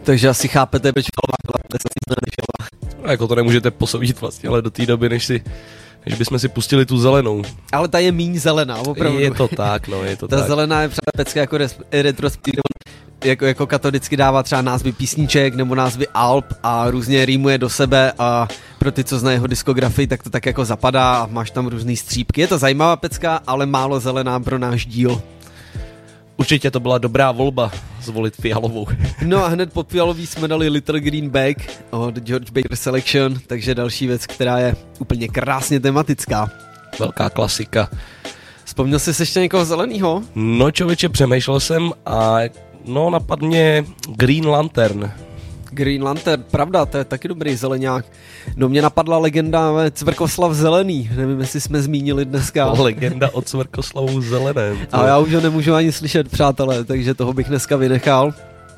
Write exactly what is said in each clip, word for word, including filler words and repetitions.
Takže asi chápete, proč byla. A jako to nemůžete posoudit vlastně, ale do té doby, než si než bychom si pustili tu zelenou. Ale ta je míň zelená, opravdu. Je to tak, no, je to ta tak. Ta zelená je třeba pecka jako retrospektivní, jako, jako katolicky dává třeba názvy písniček nebo názvy alb a různě rýmuje do sebe a pro ty, co znají jeho diskografii, tak to tak jako zapadá a máš tam různý střípky. Je to zajímavá pecka, ale málo zelená pro náš díl. Určitě to byla dobrá volba zvolit fialovou. No a hned po fialový jsme dali Little Green Bag od George Baker Selection, takže další věc, která je úplně krásně tematická. Velká klasika. Vzpomněl jsi ještě někoho zelenýho? No člověče, přemýšlel jsem a no napadně Green Lantern. Green Lantern, pravda, to je taky dobrý zeleňák. No mě napadla legenda Cvrkoslav Zelený, nevím, jestli jsme zmínili dneska. Legenda o Cvrkoslavu Zeleném. A já už ho nemůžu ani slyšet, přátelé, takže toho bych dneska vynechal.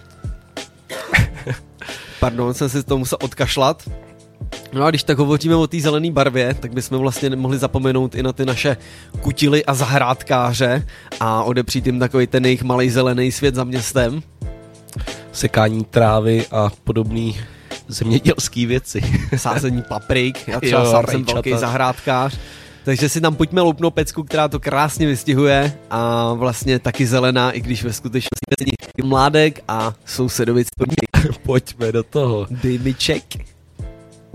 Pardon, jsem si to musel odkašlat. No a když tak hovoříme o té zelené barvě, tak bychom vlastně nemohli zapomenout i na ty naše kutily a zahrádkáře a odepřít jim takový ten jejich malej zelený svět za městem. Sekání trávy a podobný zemědělský věci. Sázení paprik, já třeba jo, sám jsem velký zahrádkář. Takže si tam pojďme loupnout pecku, která to krásně vystihuje a vlastně taky zelená, i když ve skutečnosti je mládek a sousedovic. Pojďme do toho. Dej mi check.